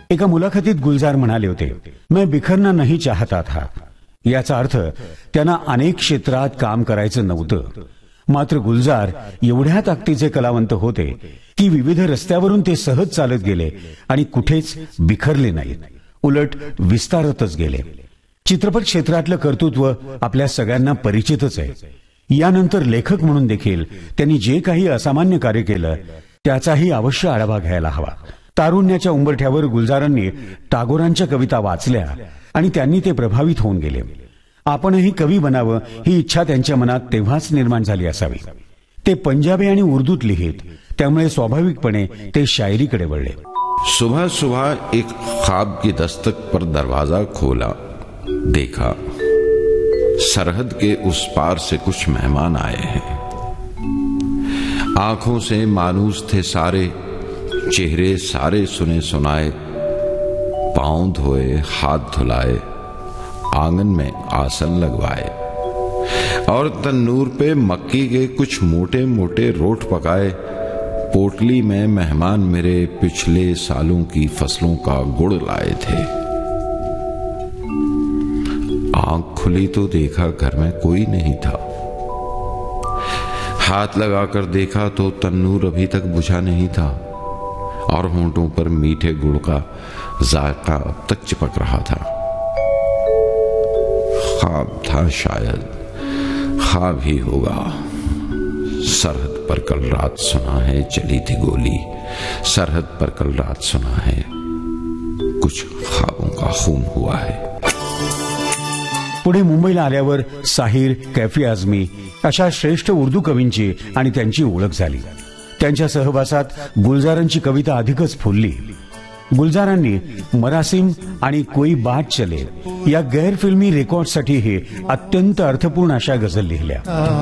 एका मुलाखतीत गुलजार म्हणाले होते, मैं बिखरना नहीं चाहता था. याचा अर्थ त्यांना अनेक क्षेत्रात काम करायचं नव्हतं. मात्र गुलजार एवढ्या ताकदीचे कलावंत होते की विविध रस्त्यावरून ते सहज चालत गेले आणि कुठेच बिखरले नाहीत, उलट विस्तारतच गेले. चित्रपट क्षेत्रातलं कर्तृत्व आपल्या सगळ्यांना परिचितच आहे. यानंतर लेखक म्हणून देखील त्यांनी जे काही असामान्य कार्य केलं त्याचाही अवश्य आढावा घ्यायला हवा. तारुण्याच्या उंबरठ्यावर गुलजारांनी टागोरांच्या कविता वाचल्या आणि त्यांनी ते प्रभावित होऊन गेले. आपणही कवी बनावं ही इच्छा त्यांच्या मनात तेव्हाच निर्माण झाली असावी. ते पंजाबी आणि उर्दूत लिहित, त्यामुळे स्वाभाविकपणे ते शायरीकडे वळले. सुबह सुबह एक ख्वाब की दस्तक पर दरवाजा खोला, देखा सरहद के उस पार से कुछ मेहमान आए हैं. आंखों से मानूस थे सारे, चेहरे सारे सुने सुनाए. पांव धोए, हाथ धुलाए, आंगन में आसन लगवाए और तन्नूर पे मक्की के कुछ मोटे मोटे रोट पकाए. पोटली में मेहमान मेरे पिछले सालों की फसलों का गुड़ लाए थे. आंख खुली तो देखा घर में कोई नहीं था. हाथ लगाकर देखा तो तन्नूर अभी तक बुझा नहीं था और होंठों पर मीठे गुड़ का जायका अब तक चिपक रहा था. ख्वाब था शायद, ख्वाब ही होगा. सरहद पर कल रात सुना है चली थी गोली. सरहद पर कल रात सुना है कुछ ख्वाबों का खून हुआ है. पुढे मुंबईला आल्यावर साहिर, कैफी आझमी अशा श्रेष्ठ उर्दू कवींची आणि त्यांची ओळख झाली. त्यांच्या सहवासात गुलजारांची कविता अधिकच फुलली. गुलजारांनी मरासिम आणि कोई बात चले या गैरफिल्मी रेकॉर्डसाठीही अत्यंत अर्थपूर्ण अशा गझल लिहिल्या.